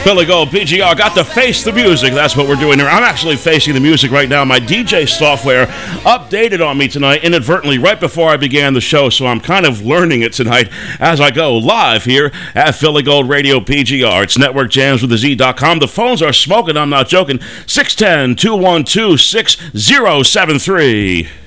Philly Gold PGR got to face the music. That's what we're doing here. I'm actually facing the music right now. My DJ software updated on me tonight inadvertently right before I began the show, so I'm kind of learning it tonight as I go live here at Philly Gold Radio PGR. It's networkjamswithaz.com. The phones are smoking. I'm not joking. 610-212-6073.